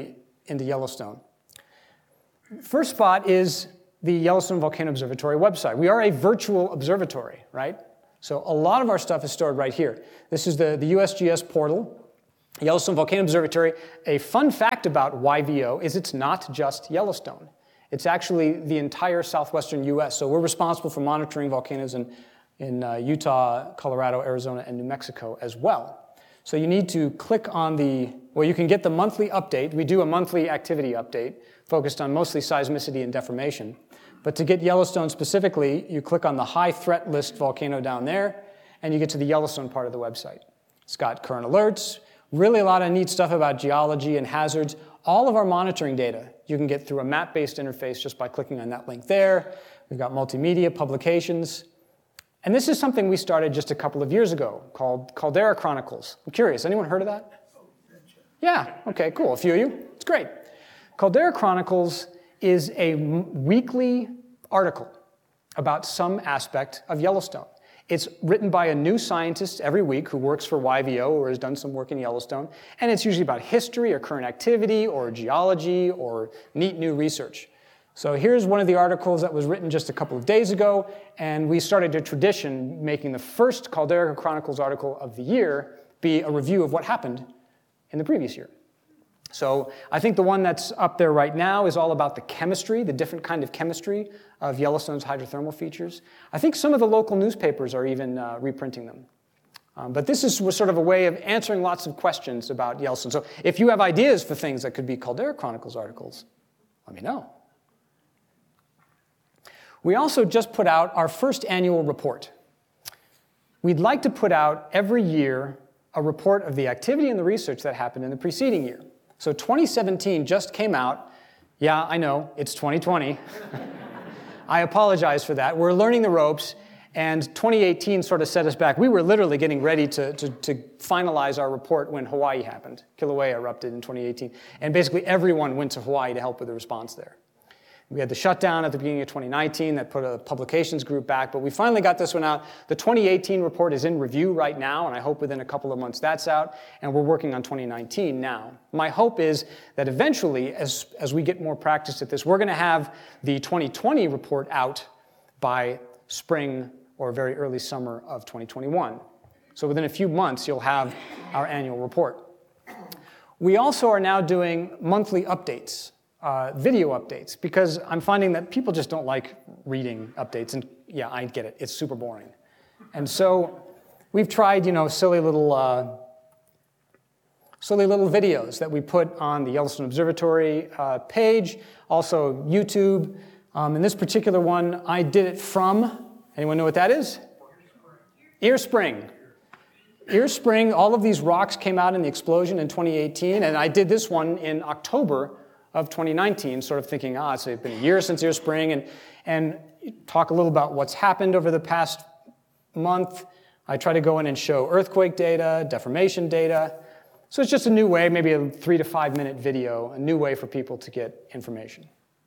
into Yellowstone. First spot is the Yellowstone Volcano Observatory website. We are a virtual observatory, right? So a lot of our stuff is stored right here. This is the, the U S G S portal, Yellowstone Volcano Observatory. A fun fact about Y V O is it's not just Yellowstone. It's actually the entire southwestern U S. So we're responsible for monitoring volcanoes in, in uh, Utah, Colorado, Arizona, and New Mexico as well. So you need to click on the, well, you can get the monthly update. We do a monthly activity update focused on mostly seismicity and deformation. But to get Yellowstone specifically, you click on the high threat list volcano down there, and you get to the Yellowstone part of the website. It's got current alerts, really a lot of neat stuff about geology and hazards. All of our monitoring data you can get through a map-based interface just by clicking on that link there. We've got multimedia, publications. And this is something we started just a couple of years ago called Caldera Chronicles. I'm curious, anyone heard of that? Yeah, okay, cool. A few of you? It's great. Caldera Chronicles is a weekly article about some aspect of Yellowstone. It's written by a new scientist every week who works for Y V O or has done some work in Yellowstone, and it's usually about history or current activity or geology or neat new research. So here's one of the articles that was written just a couple of days ago, and we started a tradition making the first Caldera Chronicles article of the year be a review of what happened in the previous year. So I think the one that's up there right now is all about the chemistry, the different kind of chemistry of Yellowstone's hydrothermal features. I think some of the local newspapers are even uh, reprinting them. Um, but this is sort of a way of answering lots of questions about Yellowstone. So if you have ideas for things that could be Caldera Chronicles articles, let me know. We also just put out our first annual report. We'd like to put out every year a report of the activity and the research that happened in the preceding year. So twenty seventeen just came out. Yeah, I know, it's twenty twenty. I apologize for that. We're learning the ropes, and twenty eighteen sort of set us back. We were literally getting ready to, to, to finalize our report when Hawaii happened. Kilauea erupted in twenty eighteen, and basically everyone went to Hawaii to help with the response there. We had the shutdown at the beginning of twenty nineteen that put a publications group back, but we finally got this one out. The twenty eighteen report is in review right now, and I hope within a couple of months that's out, and we're working on twenty nineteen now. My hope is that eventually, as, as we get more practice at this, we're going to have the twenty twenty report out by spring or very early summer of twenty twenty-one. So within a few months, you'll have our annual report. We also are now doing monthly updates. Uh, video updates, because I'm finding that people just don't like reading updates, and yeah, I get it, it's super boring. And so we've tried, you know, silly little, uh, silly little videos that we put on the Yellowstone Observatory uh, page, also YouTube. Um, in this particular one, I did it from, anyone know what that is? Ear Spring. Ear Spring, all of these rocks came out in the explosion in twenty eighteen, and I did this one in October of twenty nineteen, sort of thinking, ah, it's been a year since Ear Spring, and, and talk a little about what's happened over the past month. I try to go in and show earthquake data, deformation data. So it's just a new way, maybe a three to five minute video, a new way for people to get information.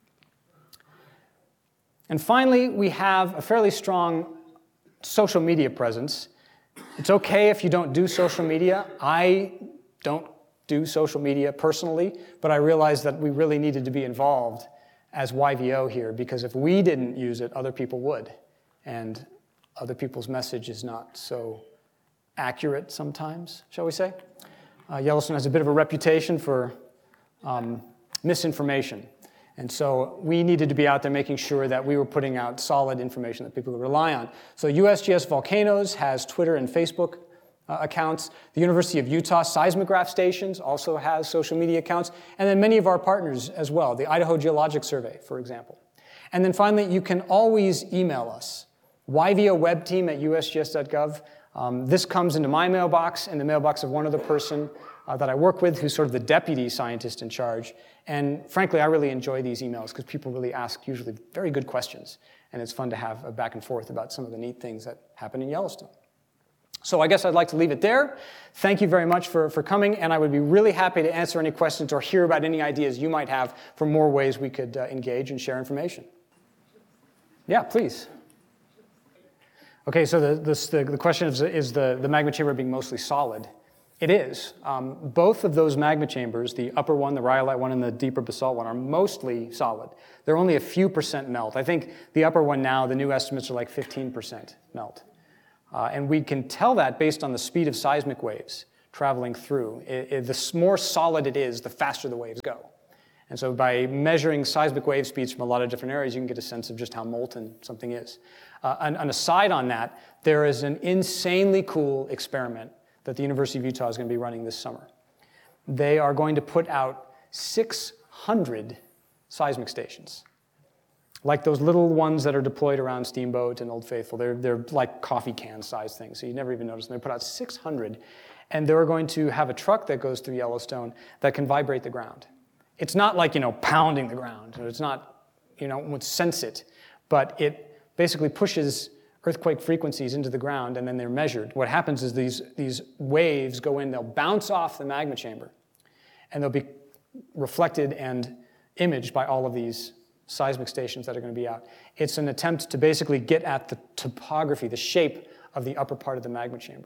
And finally, we have a fairly strong social media presence. It's okay if you don't do social media. I don't do social media personally, but I realized that we really needed to be involved as Y V O here, because if we didn't use it, other people would. And other people's message is not so accurate sometimes, shall we say. Uh, Yellowstone has a bit of a reputation for um, misinformation. And so we needed to be out there making sure that we were putting out solid information that people could rely on. So U S G S Volcanoes has Twitter and Facebook Uh, accounts. The University of Utah Seismograph Stations also has social media accounts, and then many of our partners as well, the Idaho Geologic Survey, for example. And then finally, you can always email us, Y V O web team at U S G S dot gov. Um, this comes into my mailbox and the mailbox of one other person uh, that I work with, who's sort of the deputy scientist in charge. And frankly, I really enjoy these emails because people really ask usually very good questions, and it's fun to have a back and forth about some of the neat things that happen in Yellowstone. So I guess I'd like to leave it there. Thank you very much for, for coming, and I would be really happy to answer any questions or hear about any ideas you might have for more ways we could uh, engage and share information. Yeah, please. Okay, so the, the, the question is, is the, the magma chamber being mostly solid. It is. Um, both of those magma chambers, the upper one, the rhyolite one, and the deeper basalt one, are mostly solid. They're only a few percent melt. I think the upper one now, the new estimates are like fifteen percent melt. Uh, and we can tell that based on the speed of seismic waves traveling through. It, it, the more solid it is, the faster the waves go. And so by measuring seismic wave speeds from a lot of different areas, you can get a sense of just how molten something is. Uh, an, an aside on that, there is an insanely cool experiment that the University of Utah is going to be running this summer. They are going to put out six hundred seismic stations, like those little ones that are deployed around Steamboat and Old Faithful. They're, they're like coffee can size things, so you never even notice them. They put out six hundred, and they're going to have a truck that goes through Yellowstone that can vibrate the ground. It's not like, you know, pounding the ground. It's not, you know, would sense it, but it basically pushes earthquake frequencies into the ground, and then they're measured. What happens is these, these waves go in, they'll bounce off the magma chamber, and they'll be reflected and imaged by all of these seismic stations that are going to be out. It's an attempt to basically get at the topography, the shape of the upper part of the magma chamber.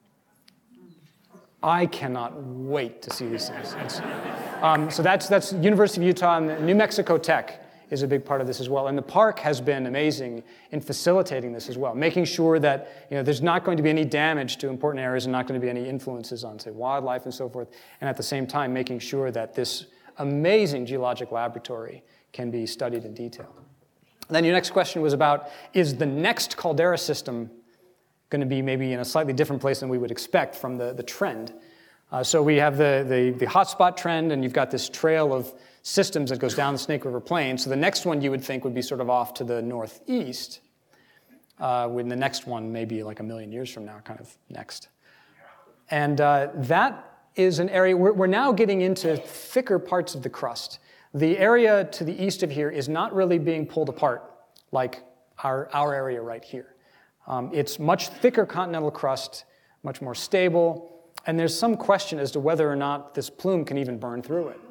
I cannot wait to see these things. Um, so that's, that's University of Utah, and New Mexico Tech is a big part of this as well. And the park has been amazing in facilitating this as well, making sure that, you know, there's not going to be any damage to important areas and not going to be any influences on, say, wildlife and so forth, and at the same time making sure that this amazing geologic laboratory can be studied in detail. And then your next question was about, is the next caldera system going to be maybe in a slightly different place than we would expect from the, the trend? Uh, so we have the, the, the hotspot trend, and you've got this trail of systems that goes down the Snake River Plain. So the next one you would think would be sort of off to the northeast, uh, when the next one maybe like a million years from now, kind of next. And uh, that is an area, we're, we're now getting into thicker parts of the crust. The area to the east of here is not really being pulled apart like our, our area right here. Um, it's much thicker continental crust, much more stable, and there's some question as to whether or not this plume can even burn through it.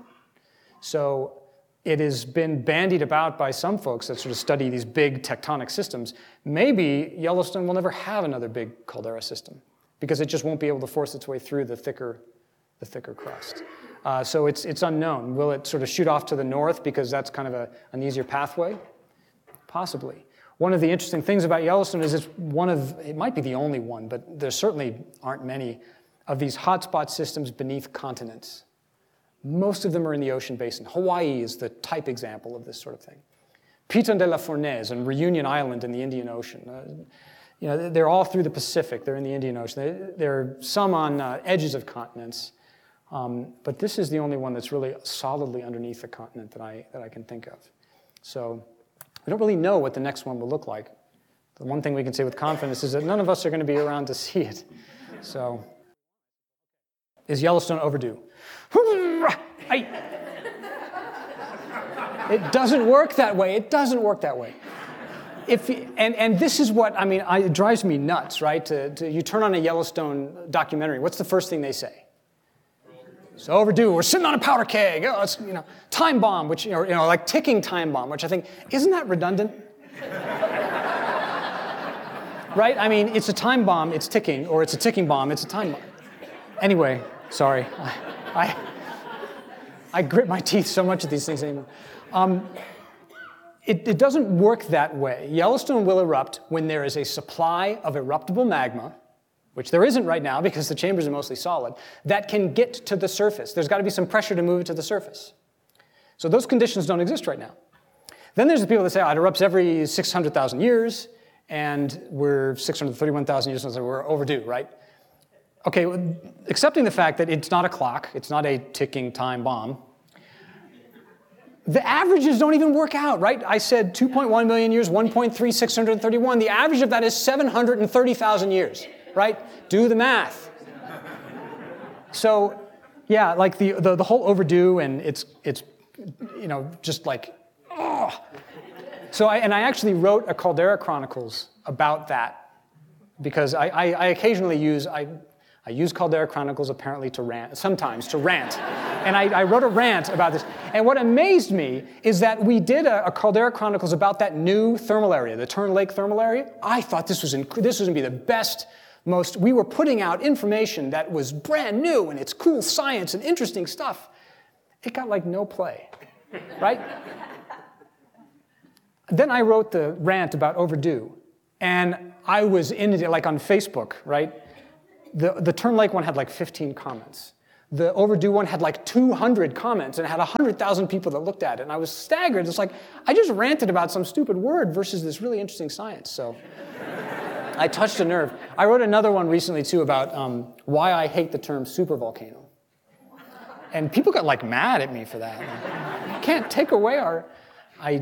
So it has been bandied about by some folks that sort of study these big tectonic systems. Maybe Yellowstone will never have another big caldera system because it just won't be able to force its way through the thicker, the thicker crust. Uh, so it's, it's unknown. Will it sort of shoot off to the north because that's kind of a, an easier pathway? Possibly. One of the interesting things about Yellowstone is it's one of, it might be the only one, but there certainly aren't many of these hotspot systems beneath continents. Most of them are in the ocean basin. Hawaii is the type example of this sort of thing. Piton de la Fournaise and Reunion Island in the Indian Ocean. Uh, you know, they're all through the Pacific. They're in the Indian Ocean. They, there are some on uh, edges of continents. Um, but this is the only one that's really solidly underneath the continent that I, that I can think of. So we don't really know what the next one will look like. The one thing we can say with confidence is that none of us are going to be around to see it. So is Yellowstone overdue? I, it doesn't work that way. It doesn't work that way. If, and, and this is what, I mean, I, it drives me nuts, right? To, to, you turn on a Yellowstone documentary, what's the first thing they say? It's overdue. We're sitting on a powder keg. Oh, it's, you know, time bomb, which, you know, you know, like ticking time bomb, which I think, isn't that redundant? Right? I mean, it's a time bomb, it's ticking, or it's a ticking bomb, it's a time bomb. Anyway, sorry. I, I, I grit my teeth so much at these things anymore. Um, it, it doesn't work that way. Yellowstone will erupt when there is a supply of eruptible magma, which there isn't right now because the chambers are mostly solid, that can get to the surface. There's got to be some pressure to move it to the surface. So those conditions don't exist right now. Then there's the people that say, oh, it erupts every six hundred thousand years, and we're six hundred thirty-one thousand years, so we're overdue, right? Okay, accepting the fact that it's not a clock, it's not a ticking time bomb, the averages don't even work out, right? I said two point one million years, one point three six thirty-one. The average of that is seven hundred thirty thousand years, right? Do the math. So, yeah, like the, the, the whole overdue, and it's, it's, you know, just like, oh. So, I, and I actually wrote a Caldera Chronicles about that because I, I, I occasionally use, I, I use Caldera Chronicles apparently to rant, sometimes to rant. And I, I wrote a rant about this. And what amazed me is that we did a, a Caldera Chronicles about that new thermal area, the Turn Lake thermal area. I thought this was, inc- this was going to be the best, most, we were putting out information that was brand new and it's cool science and interesting stuff. It got like no play, right? Then I wrote the rant about overdue, and I was in it like on Facebook, right? The, the Turn Lake one had like fifteen comments. The overdue one had like two hundred comments and had one hundred thousand people that looked at it. And I was staggered. It's like, I just ranted about some stupid word versus this really interesting science. So I touched a nerve. I wrote another one recently, too, about um, why I hate the term supervolcano. And people got like mad at me for that. You can't take away our... I,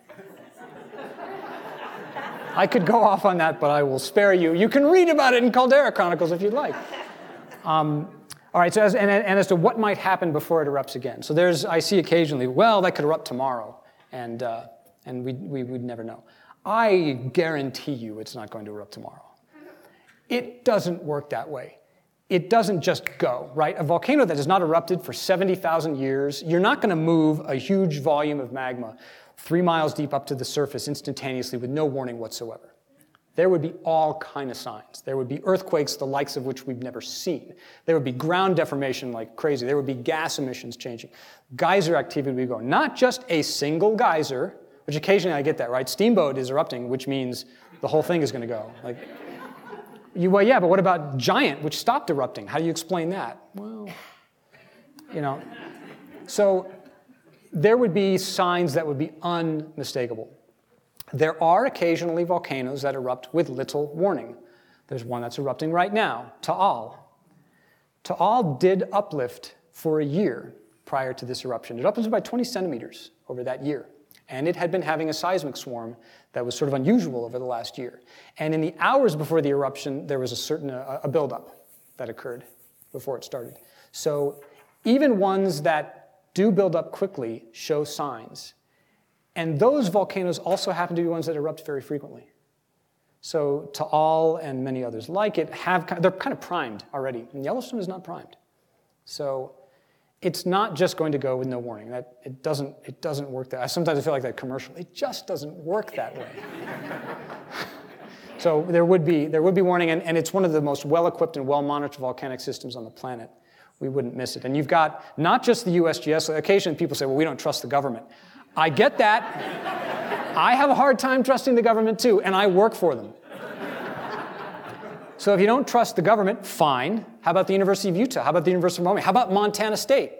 I could go off on that, but I will spare you. You can read about it in Caldera Chronicles if you'd like. Um, all right, so as, and, and as to what might happen before it erupts again. So there's, I see occasionally, well, that could erupt tomorrow, and, uh, and we, we would never know. I guarantee you it's not going to erupt tomorrow. It doesn't work that way. It doesn't just go, right? A volcano that has not erupted for seventy thousand years, you're not going to move a huge volume of magma three miles deep up to the surface instantaneously with no warning whatsoever. There would be all kinds of signs. There would be earthquakes, the likes of which we've never seen. There would be ground deformation like crazy. There would be gas emissions changing. Geyser activity would go. Not just a single geyser, which occasionally I get that, right? Steamboat is erupting, which means the whole thing is going to go. Like, you, well, yeah, but what about Giant, which stopped erupting? How do you explain that? Well, you know, so there would be signs that would be unmistakable. There are occasionally volcanoes that erupt with little warning. There's one that's erupting right now, Taal. Taal did uplift for a year prior to this eruption. It uplifted by twenty centimeters over that year. And it had been having a seismic swarm that was sort of unusual over the last year. And in the hours before the eruption, there was a certain uh, a buildup that occurred before it started. So even ones that do build up quickly show signs. And those volcanoes also happen to be ones that erupt very frequently. So Taal and many others like it have, they're kind of primed already. And Yellowstone is not primed. So it's not just going to go with no warning. That, it, doesn't, it doesn't work that way. Sometimes I feel like that commercial. It just doesn't work that way. So there would be, there would be warning, and, and it's one of the most well-equipped and well-monitored volcanic systems on the planet. We wouldn't miss it. And you've got not just the U S G S. Occasionally people say, well, we don't trust the government. I get that. I have a hard time trusting the government too, and I work for them. So if you don't trust the government, fine. How about the University of Utah? How about the University of Wyoming? How about Montana State?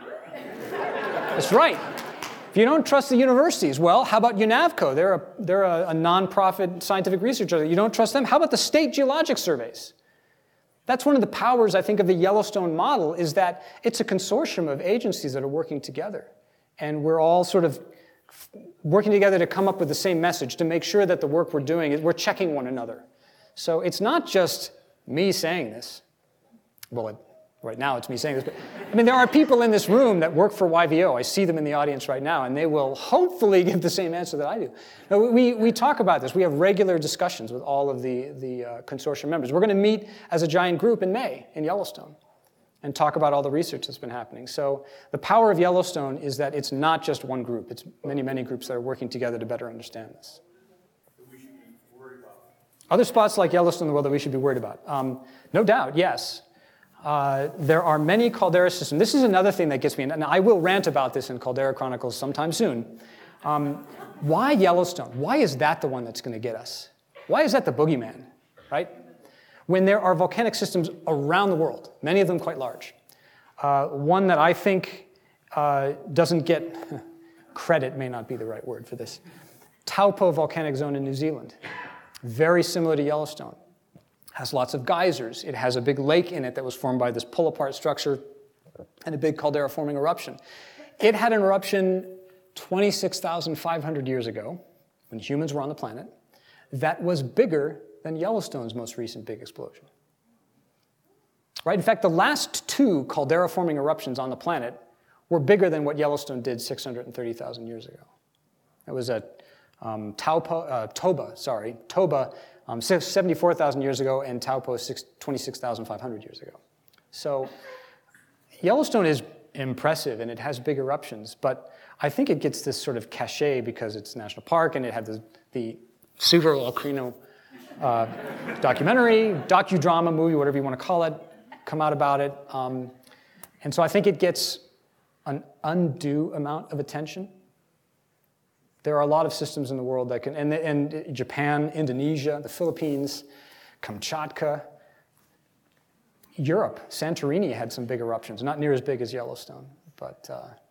That's right. If you don't trust the universities, well, how about UNAVCO? They're a, they're a, a nonprofit scientific research organization. You don't trust them? How about the state geologic surveys? That's one of the powers, I think, of the Yellowstone model, is that it's a consortium of agencies that are working together. And we're all sort of working together to come up with the same message, to make sure that the work we're doing, is we're checking one another. So it's not just me saying this. Well, it, right now it's me saying this. But, I mean, there are people in this room that work for Y V O. I see them in the audience right now, and they will hopefully give the same answer that I do. Now, we, we talk about this. We have regular discussions with all of the, the uh, consortium members. We're going to meet as a giant group in May in Yellowstone and talk about all the research that's been happening. So the power of Yellowstone is that it's not just one group. It's many, many groups that are working together to better understand this. That we should be worried about. Other spots like Yellowstone in the world that we should be worried about? Um, no doubt, yes. Uh, there are many caldera systems. This is another thing that gets me, and I will rant about this in Caldera Chronicles sometime soon. Um, why Yellowstone? Why is that the one that's going to get us? Why is that the boogeyman, right? When there are volcanic systems around the world, many of them quite large. Uh, one that I think uh, doesn't get credit, may not be the right word for this. Taupo volcanic zone in New Zealand, very similar to Yellowstone. Has lots of geysers. It has a big lake in it that was formed by this pull-apart structure and a big caldera-forming eruption. It had an eruption twenty-six thousand five hundred years ago, when humans were on the planet, that was bigger than Yellowstone's most recent big explosion. Right? In fact, the last two caldera-forming eruptions on the planet were bigger than what Yellowstone did six hundred thirty thousand years ago. It was at um, Taupo, uh, Toba, sorry, Toba, um, seventy-four thousand years ago, and Taupo twenty-six thousand five hundred years ago. So Yellowstone is impressive, and it has big eruptions, but I think it gets this sort of cachet because it's a national park, and it had the, the supervolcano uh, documentary, docudrama, movie, whatever you want to call it, come out about it. Um, and so I think it gets an undue amount of attention. There are a lot of systems in the world that can, and, and Japan, Indonesia, the Philippines, Kamchatka, Europe, Santorini had some big eruptions, not near as big as Yellowstone, but uh,